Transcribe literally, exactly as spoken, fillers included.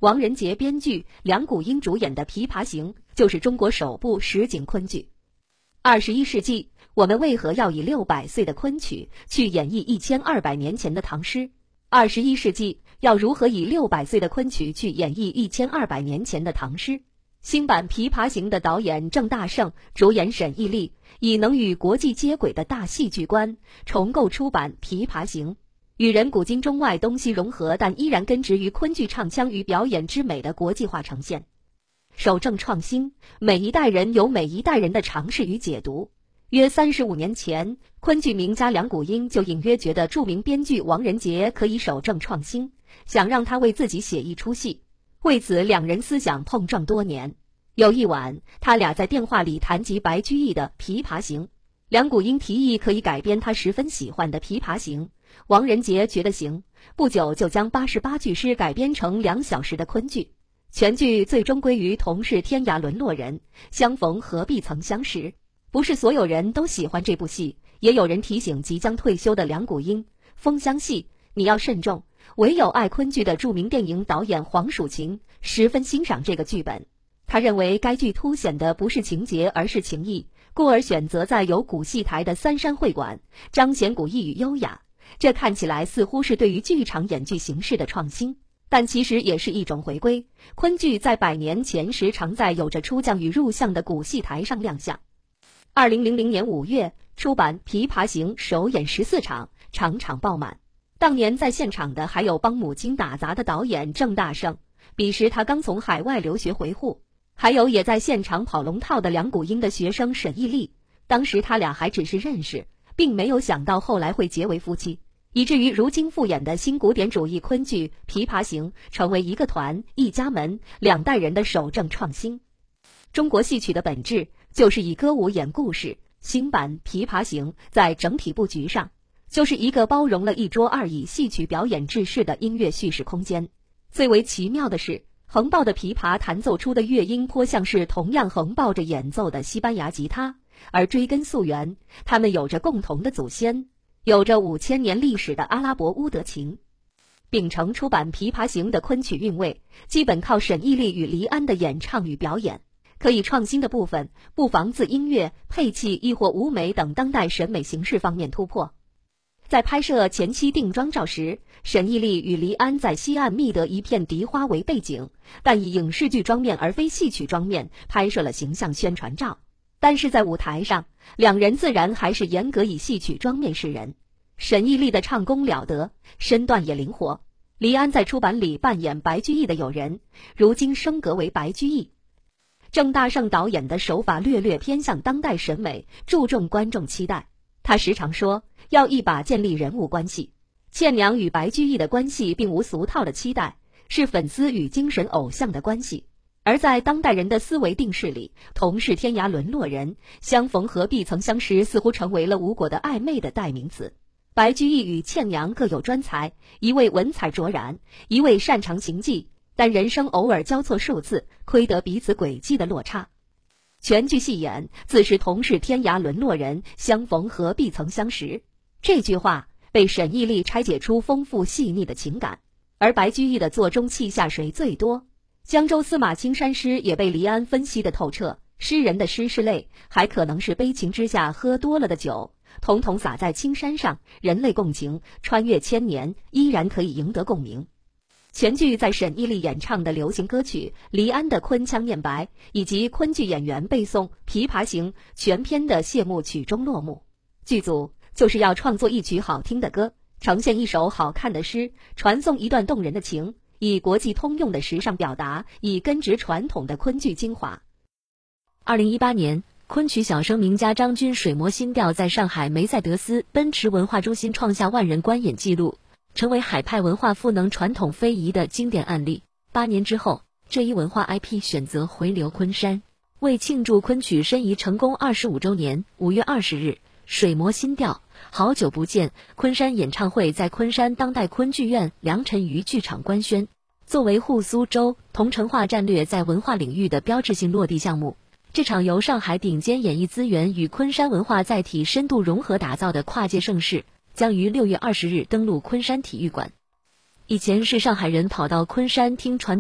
王仁杰编剧，梁谷英主演的《琵琶行》就是中国首部实景昆剧。二十一世纪，我们为何要以六百岁的昆曲去演绎一千二百年前的唐诗？二十一世纪要如何以六百岁的昆曲去演绎一千二百年前的唐诗？新版《琵琶行》的导演郑大圣，主演沈亦力，以能与国际接轨的大戏剧观重构出版《琵琶行》，与人古今中外东西融合，但依然根植于昆剧唱腔与表演之美的国际化呈现。守正创新，每一代人有每一代人的尝试与解读。约三十五年前，昆剧名家梁谷英就隐约觉得著名编剧王仁杰可以守正创新，想让他为自己写一出戏。为此，两人思想碰撞多年。有一晚，他俩在电话里谈及白居易的《琵琶行》，梁谷英提议可以改编他十分喜欢的《琵琶行》，王仁杰觉得行，不久就将八十八句诗改编成两小时的昆剧。全剧最终归于同是天涯沦落人，相逢何必曾相识。不是所有人都喜欢这部戏，也有人提醒即将退休的梁谷英，风箱戏你要慎重。唯有爱昆剧的著名电影导演黄蜀芹十分欣赏这个剧本，他认为该剧凸显的不是情节而是情谊，故而选择在有古戏台的三山会馆彰显古意与优雅。这看起来似乎是对于剧场演剧形式的创新，但其实也是一种回归。昆剧在百年前时常在有着出将与入相的古戏台上亮相。二零零零年五月出版《琵琶行》，首演十四场，场场爆满。当年在现场的还有帮母亲打杂的导演郑大圣，彼时他刚从海外留学回沪，还有也在现场跑龙套的梁谷英的学生沈亦力。当时他俩还只是认识，并没有想到后来会结为夫妻，以至于如今复演的新古典主义昆剧《琵琶行》成为一个团一家门两代人的守正创新。中国戏曲的本质就是以歌舞演故事，新版《琵琶行》在整体布局上就是一个包容了一桌二以戏曲表演制式的音乐叙事空间。最为奇妙的是，横抱的琵琶弹奏出的乐音颇像是同样横抱着演奏的西班牙吉他，而追根溯源，他们有着共同的祖先，有着五千年历史的阿拉伯乌德琴。秉承出版《琵琶行》的昆曲韵味，基本靠沈亦力与黎安的演唱与表演。可以创新的部分，不妨自音乐、配器亦或舞美等当代审美形式方面突破。在拍摄前期定妆照时，沈亦力与黎安在西岸觅得一片荻花为背景，但以影视剧妆面而非戏曲妆面拍摄了形象宣传照。但是在舞台上，两人自然还是严格以戏曲妆面示人。沈亦力的唱功了得，身段也灵活。黎安在出版里扮演白居易的友人，如今升格为白居易。郑大圣导演的手法略略偏向当代审美，注重观众期待。他时常说要一把建立人物关系。倩娘与白居易的关系并无俗套的期待，是粉丝与精神偶像的关系。而在当代人的思维定式里，同是天涯沦落人，相逢何必曾相识似乎成为了无果的暧昧的代名词。白居易与倩娘各有专才，一位文采卓然，一位擅长行迹，但人生偶尔交错数次，亏得彼此轨迹的落差。全剧戏演自是同是天涯沦落人，相逢何必曾相识。这句话被沈亦力拆解出丰富细腻的情感，而白居易的座中泣下谁最多。江州司马青衫诗也被黎安分析得透彻，诗人的诗是泪，还可能是悲情之下喝多了的酒，统统洒在青衫上，人类共情，穿越千年依然可以赢得共鸣。全剧在沈亦力演唱的流行歌曲、黎安的昆腔念白，以及昆剧演员背诵《琵琶行》全篇的谢幕曲中落幕。剧组就是要创作一曲好听的歌，呈现一首好看的诗，传颂一段动人的情，以国际通用的时尚表达，以根植传统的昆剧精华。 二零一八年，昆曲小生名家张军水磨新调在上海梅赛德斯奔驰文化中心创下万人观演纪录，成为海派文化赋能传统非遗的经典案例。八年之后，这一文化 I P 选择回流昆山，为庆祝昆曲申遗成功二十五周年，五月二十日，水磨新调，好久不见昆山演唱会在昆山当代昆剧院梁辰瑜剧场官宣。作为沪苏州同城化战略在文化领域的标志性落地项目，这场由上海顶尖演艺资源与昆山文化载体深度融合打造的跨界盛事，将于六月二十日登陆昆山体育馆。以前是上海人跑到昆山听传